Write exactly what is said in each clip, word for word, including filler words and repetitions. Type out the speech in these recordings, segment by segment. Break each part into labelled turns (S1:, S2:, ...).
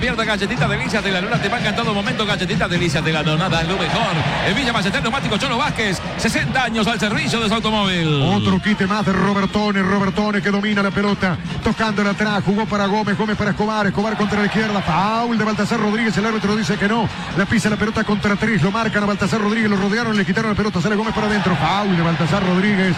S1: pierda Galletita Delicias de la Luna, te banca en todo momento. Galletita Delicias de la Luna, da lo mejor. En Villa Ballester, neumático Cholo Vázquez, sesenta años al servicio de su automóvil.
S2: Otro quite más de Robertone, Robertone que domina la pelota, tocándola atrás, jugó para Gómez, Gómez para Escobar, Escobar contra la izquierda, foul de Baltasar Rodríguez, el árbitro dice que no, la pisa la pelota contra tres, lo marcan a Baltasar Rodríguez, lo rodearon, le quitaron la pelota, sale Gómez para adentro, foul de Baltasar Rodríguez,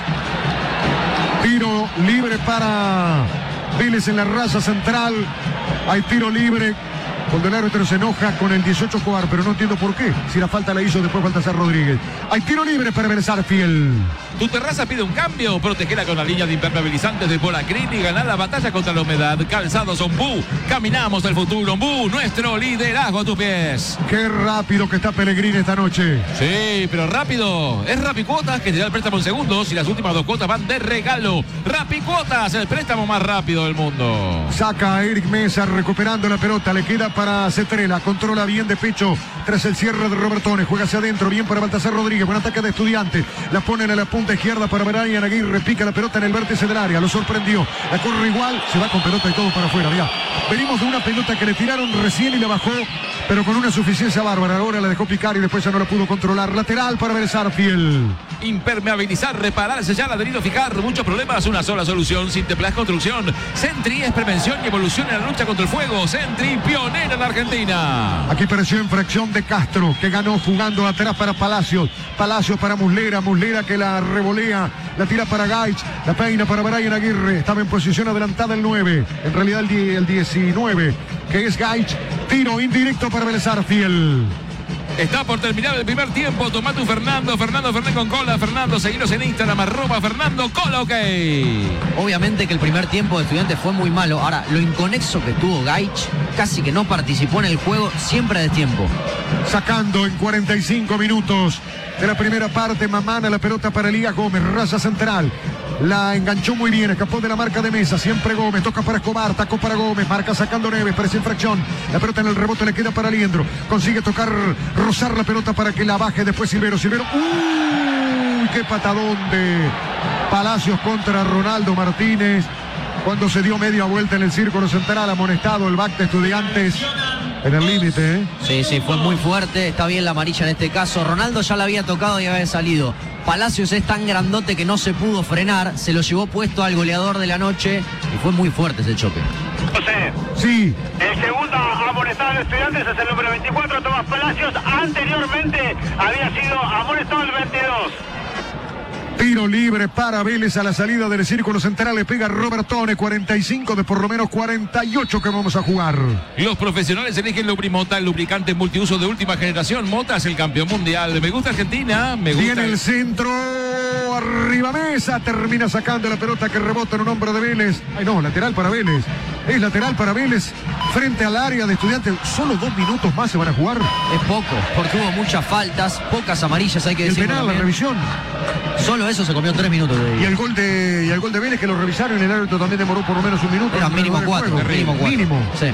S2: tiro libre para Vélez en la raya central, hay tiro libre. Cuando el árbitro se enoja con el dieciocho Escobar, pero no entiendo por qué. Si la falta la hizo después Baltasar Rodríguez. Hay tiro libre para Vélez Arfiel.
S1: Tu terraza pide un cambio, protegela con la línea de impermeabilizantes de Polacrin y ganar la batalla contra la humedad. Calzados Ombú, caminamos el futuro. Ombú, nuestro liderazgo a tus pies.
S2: Qué rápido que está Pellegrini esta noche.
S1: Sí, pero rápido. Es Rapicuotas que te da el préstamo en segundos y las últimas dos cuotas van de regalo. Rapicuotas, el préstamo más rápido del mundo.
S2: Saca a Eric Mesa recuperando la pelota, le queda para Cetrela, controla bien de pecho tras el cierre de Robertone, juega hacia adentro, bien para Baltasar Rodríguez, buen ataque de Estudiantes, la ponen a la punta izquierda para Brian Aguirre, pica la pelota en el vértice del área, lo sorprendió, la corre igual, se va con pelota y todo para afuera, ya. Venimos de una pelota que le tiraron recién y la bajó, pero con una suficiencia bárbara, ahora la dejó picar y después ya no la pudo controlar, lateral para Vélez Arfiel.
S1: Impermeabilizar, reparar, sellar, adherir o fijar, muchos problemas, una sola solución, Sinteplas Construcción. Sentry es prevención y evolución en la lucha contra el fuego. Sentry, pionera en Argentina.
S2: Aquí pareció infracción de Castro, que ganó jugando atrás para Palacios. Palacios para Muslera, Muslera que la revolea, la tira para Gaich, la peina para Brian Aguirre. Estaba en posición adelantada el nueve, en realidad el, el diecinueve, que es Gaich. Tiro indirecto para Vélez Arfiel.
S1: Está por terminar el primer tiempo. Toma tu Fernando, Fernando Fernández con cola. Fernando, seguiros en Instagram, arroba Fernando Cola, ok.
S3: Obviamente que el primer tiempo de Estudiantes fue muy malo. Ahora, lo inconexo que tuvo Gaich, casi que no participó en el juego, siempre a destiempo.
S2: Sacando en cuarenta y cinco minutos de la primera parte, Mamana, la pelota para Elías Gómez, raza central. La enganchó muy bien, escapó de la marca de Mesa, siempre Gómez, toca para Escobar, tacó para Gómez, marca sacando Neves, parece infracción, la pelota en el rebote le queda para Liendro, consigue tocar, rozar la pelota para que la baje después Silvero, Silvero, ¡uy! ¡Qué patadón de Palacios contra Ronaldo Martínez! Cuando se dio media vuelta en el círculo central, amonestado el back de Estudiantes en el límite, ¿eh?
S3: Sí, sí, fue muy fuerte, está bien la amarilla en este caso. Ronaldo ya la había tocado y había salido. Palacios es tan grandote que no se pudo frenar, se lo llevó puesto al goleador de la noche y fue muy fuerte ese choque.
S4: José.
S2: Sí.
S4: El segundo amonestado de Estudiantes es el número veinticuatro, Tomás Palacios. Anteriormente había sido amonestado el veintidós.
S2: Tiro libre para Vélez a la salida del círculo central. Le pega Robertone, cuarenta y cinco de por lo menos cuarenta y ocho que vamos a jugar.
S1: Los profesionales eligen Lubrimota, el lubricante multiuso de última generación. Mota es el campeón mundial. Me gusta Argentina, me gusta.
S2: Viene el centro, arriba Mesa, termina sacando la pelota que rebota en un hombre de Vélez. Ay no, lateral para Vélez. Es lateral para Vélez frente al área de Estudiantes. Solo dos minutos más se van a jugar.
S3: Es poco, porque hubo muchas faltas, pocas amarillas, hay que
S2: El
S3: decirlo.
S2: penal, la
S3: también.
S2: revisión.
S3: Solo eso se comió tres minutos de
S2: Y el gol de, y el gol de Vélez que lo revisaron, el árbitro también demoró por lo menos un minuto.
S3: Era mínimo cuatro, mínimo cuatro.
S2: Mínimo.
S3: Sí.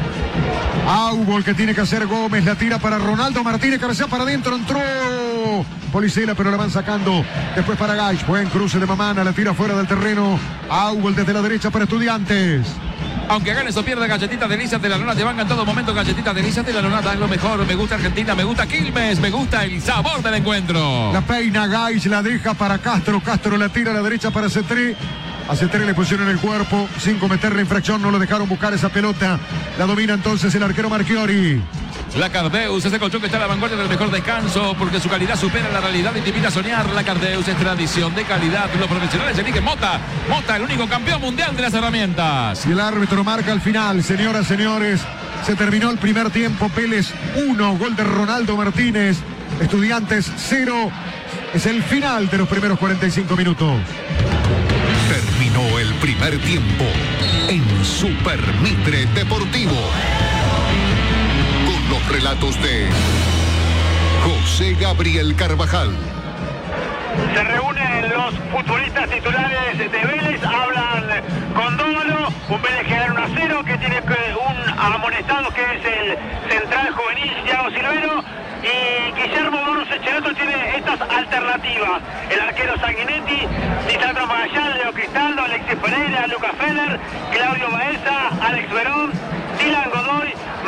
S2: Aubol que tiene que hacer Gómez, la tira para Ronaldo Martínez, cabecea para adentro, entró Policela, pero la van sacando después para Gaich, buen cruce de Mamana, la tira fuera del terreno, Aubol desde la derecha para Estudiantes.
S1: Aunque ganes o pierda, Galletita Delicias de la Luna te banca en todo momento. Galletita Delicias de la Luna dan lo mejor. Me gusta Argentina, me gusta Quilmes, me gusta el sabor del encuentro.
S2: La peina Gaich, la deja para Castro, Castro la tira a la derecha para Cetré. A Cetré le pusieron el cuerpo sin cometer la infracción, no lo dejaron buscar esa pelota. La domina entonces el arquero Marchiori.
S1: La Cardeus, ese colchón que está a la vanguardia del mejor descanso, porque su calidad supera la realidad y te invita a soñar. La Cardeus es tradición de calidad. Los profesionales eligen Mota. Mota, el único campeón mundial de las herramientas.
S2: Y el árbitro marca el final. Señoras, señores, se terminó el primer tiempo. Vélez uno, gol de Ronaldo Martínez. Estudiantes cero. Es el final de los primeros cuarenta y cinco minutos.
S5: Terminó el primer tiempo en Super Mitre Deportivo. Con los relatos de José Gabriel Carvajal.
S4: Se reúnen los futbolistas titulares de Vélez, hablan con Dóvalo, un Vélez que gana uno a cero, que tiene un amonestado que es el central juvenil Thiago Silvero, y Guillermo Boros Echeloto tiene estas alternativas: el arquero Sanguinetti, Lisandro Magallanes, Leo Cristaldo, Alexis Pereira, Lucas Feller, Claudio Baeza, Alex Verón, Dylan Godoy, Matías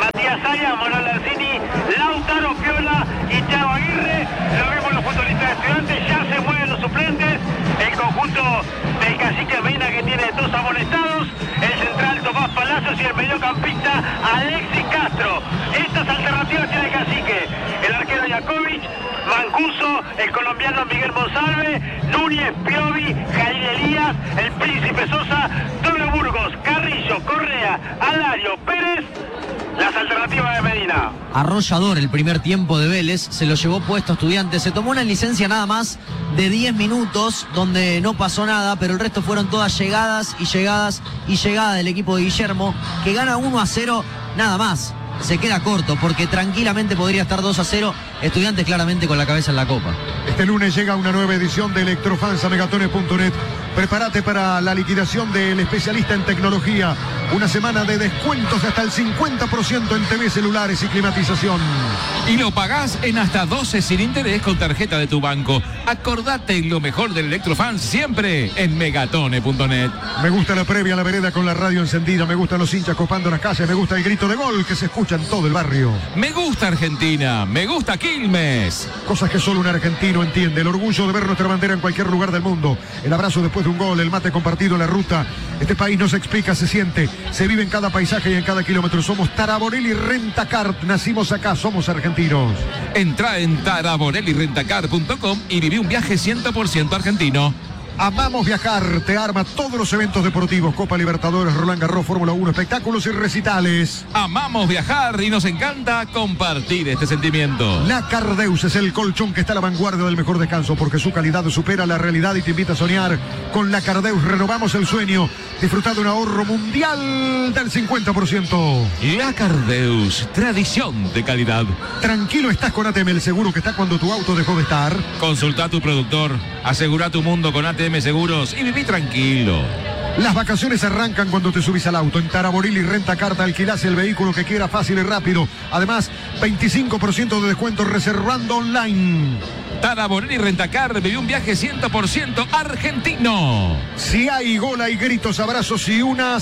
S4: Brian, Manuel Lanzini, Lautaro Piola y Thiago Aguirre. Lo vemos los futbolistas de Estudiantes, ya se mueven los suplentes. El conjunto del Cacique Medina, que tiene dos amonestados, el central Tomás Palacios y el mediocampista Alexis Castro. Estas alternativas tiene el Cacique: el arquero Jakovic, Mancuso, el colombiano Miguel Monsalve, Núñez, Piovi, Jalil Elías, el Príncipe Sosa, Doble Burgos, Carrillo, Correa, Alario, Pérez. Las alternativas de Medina.
S3: Arrollador el primer tiempo de Vélez, se lo llevó puesto Estudiantes. Se tomó una licencia nada más de diez minutos donde no pasó nada, pero el resto fueron todas llegadas y llegadas y llegadas del equipo de Guillermo, que gana uno a cero nada más. Se queda corto porque tranquilamente podría estar dos a cero. Estudiantes claramente con la cabeza en la copa.
S2: Este lunes llega una nueva edición de Electrofans a megatones punto net. Prepárate para la liquidación del especialista en tecnología. Una semana de descuentos de hasta el cincuenta por ciento en T V, celulares y climatización.
S1: Y lo pagás en hasta doce sin interés con tarjeta de tu banco. Acordate lo mejor del Electrofans siempre en megatones punto net.
S2: Me gusta la previa a la vereda con la radio encendida. Me gustan los hinchas copando las calles. Me gusta el grito de gol que se escucha en todo el barrio.
S1: Me gusta Argentina. Me gusta Quilmes.
S2: Cosas que solo un argentino entiende. El orgullo de ver nuestra bandera en cualquier lugar del mundo. El abrazo después de un gol. El mate compartido en la ruta. Este país no se explica, se siente. Se vive en cada paisaje y en cada kilómetro. Somos Taraborelli Rentacar. Nacimos acá, somos argentinos.
S1: Entra en taraborelli rentacar punto com y viví un viaje cien por ciento argentino.
S2: Amamos viajar, te arma todos los eventos deportivos, Copa Libertadores, Roland Garros, Fórmula uno, espectáculos y recitales.
S1: Amamos viajar y nos encanta compartir este sentimiento.
S2: La Cardeus es el colchón que está a la vanguardia del mejor descanso porque su calidad supera la realidad y te invita a soñar. Con la Cardeus renovamos el sueño. Disfruta de un ahorro mundial del cincuenta por ciento.
S1: La Cardeus, tradición de calidad.
S2: Tranquilo estás con A T M, el seguro que está cuando tu auto dejó de estar.
S1: Consulta a tu productor, asegura tu mundo con A T M Seguros y viví tranquilo.
S2: Las vacaciones arrancan cuando te subís al auto. En Taraborelli Renta Carta alquilás el vehículo que quieras fácil y rápido. Además, veinticinco por ciento de descuento reservando online.
S1: Taraborelli Rentacar, viví un viaje cien por ciento argentino.
S2: Si hay gol, hay gritos, abrazos y una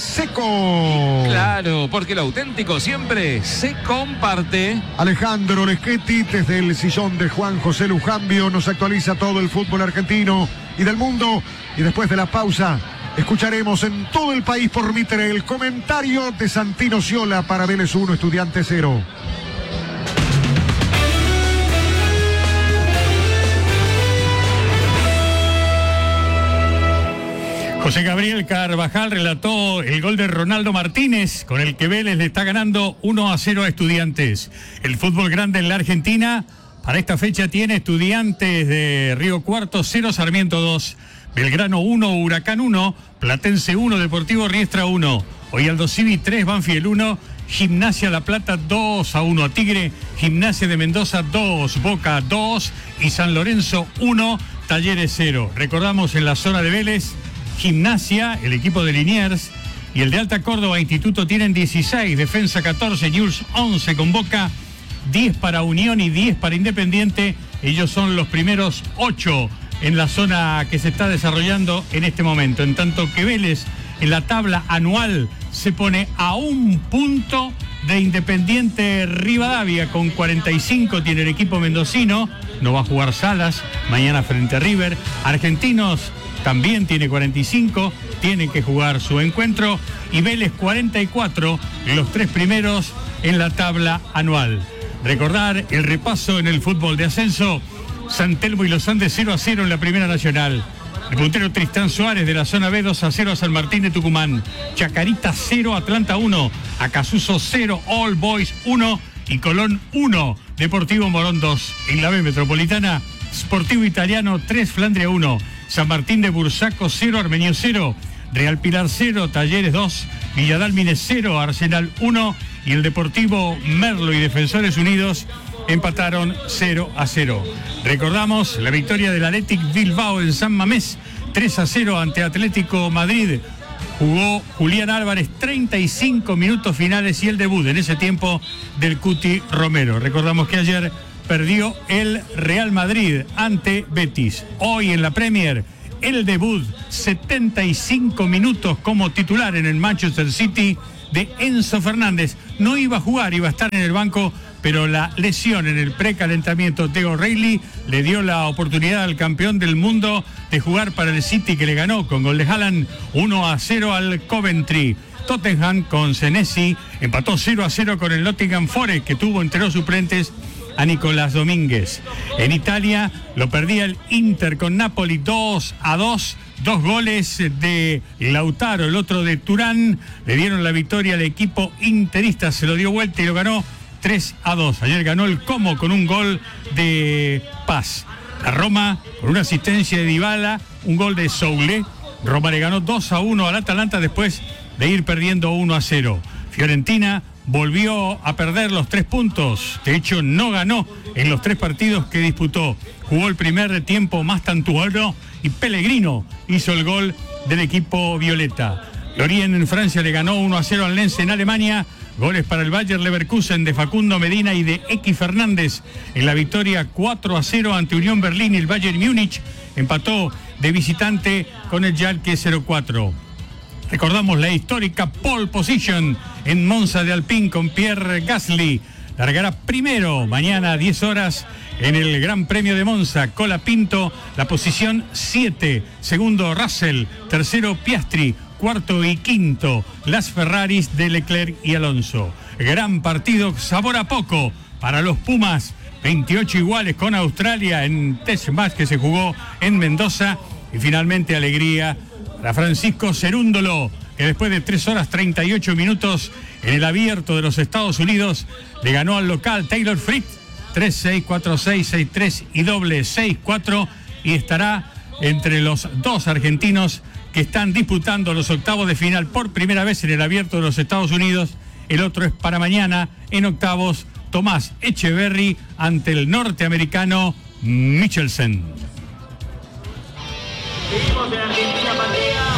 S2: seco.
S1: Claro, porque lo auténtico siempre se comparte.
S2: Alejandro Leschetti, desde el sillón de Juan José Lujambio, nos actualiza todo el fútbol argentino y del mundo. Y después de la pausa, escucharemos en todo el país por Mitre el comentario de Santino Ciola para Vélez uno, Estudiantes cero.
S6: José Gabriel Carvajal relató el gol de Ronaldo Martínez, con el que Vélez le está ganando uno a cero a Estudiantes. El fútbol grande en la Argentina para esta fecha tiene Estudiantes de Río Cuarto cero, Sarmiento dos, Belgrano uno, Huracán uno, Platense uno, Deportivo Riestra uno, hoy Aldo Civi tres, Banfield uno, Gimnasia La Plata dos a uno a Tigre, Gimnasia de Mendoza dos, Boca dos y San Lorenzo uno, Talleres cero. Recordamos en la zona de Vélez, Gimnasia, el equipo de Liniers, y el de Alta Córdoba Instituto tienen dieciséis, Defensa catorce, News once con Boca, diez para Unión y diez para Independiente. Ellos son los primeros ocho en la zona que se está desarrollando en este momento. En tanto que Vélez en la tabla anual se pone a un punto de Independiente Rivadavia con cuarenta y cinco, tiene el equipo mendocino, no va a jugar Salas mañana frente a River. Argentinos también tiene cuarenta y cinco, tiene que jugar su encuentro, y Vélez cuarenta y cuatro, los tres primeros en la tabla anual. Recordar el repaso en el fútbol de ascenso: San Telmo y Los Andes cero a cero en la Primera Nacional. El puntero Tristán Suárez de la zona B dos a cero a San Martín de Tucumán. Chacarita cero, Atlanta uno, Acasuso cero, All Boys uno y Colón uno, Deportivo Morón dos. En la B Metropolitana, Sportivo Italiano tres, Flandria uno, San Martín de Bursaco cero, Armenio cero, Real Pilar cero, Talleres dos, Villadalmine cero, Arsenal uno y el Deportivo Merlo y Defensores Unidos empataron cero a cero. Recordamos la victoria del Athletic Bilbao en San Mamés tres a cero ante Atlético Madrid. Jugó Julián Álvarez treinta y cinco minutos finales y el debut en ese tiempo del Cuti Romero. Recordamos que ayer perdió el Real Madrid ante Betis. Hoy en la Premier, el debut, setenta y cinco minutos como titular en el Manchester City de Enzo Fernández. No iba a jugar, iba a estar en el banco, pero la lesión en el precalentamiento de O'Reilly le dio la oportunidad al campeón del mundo de jugar para el City, que le ganó con gol de Haaland uno a cero al Coventry. Tottenham con Senesi empató cero a cero con el Nottingham Forest, que tuvo entre los suplentes a Nicolás Domínguez. En Italia lo perdía el Inter con Napoli dos a dos. Dos goles de Lautaro, el otro de Turán, le dieron la victoria al equipo interista, se lo dio vuelta y lo ganó tres a dos. Ayer ganó el Como con un gol de Paz. La Roma con una asistencia de Dybala, un gol de Soule. Roma le ganó dos a uno al Atalanta después de ir perdiendo uno a cero. Fiorentina volvió a perder los tres puntos. De hecho, no ganó en los tres partidos que disputó. Jugó el primer tiempo más Tantuano y Pellegrino hizo el gol del equipo violeta. Lorient en Francia le ganó uno a cero al Lens en Alemania. Goles para el Bayer Leverkusen de Facundo Medina y de X Fernández en la victoria cuatro a cero ante Unión Berlín. El Bayern Múnich empató de visitante con el Schalke cero cuatro. Recordamos la histórica pole position en Monza de Alpine con Pierre Gasly. Largará primero mañana a diez horas en el Gran Premio de Monza. Colapinto, la posición siete. Segundo Russell. Tercero Piastri. Cuarto y quinto las Ferraris de Leclerc y Alonso. Gran partido, sabor a poco para los Pumas. veintiocho iguales con Australia en Test Match que se jugó en Mendoza. Y finalmente alegría para Francisco Cerúndolo, que después de tres horas treinta y ocho minutos en el Abierto de los Estados Unidos le ganó al local Taylor Fritz tres seis, cuatro seis, seis tres y doble seis cuatro, y estará entre los dos argentinos que están disputando los octavos de final por primera vez en el Abierto de los Estados Unidos. El otro es para mañana en octavos, Tomás Echeverry ante el norteamericano Michelsen.
S4: Seguimos en Argentina, Mateo.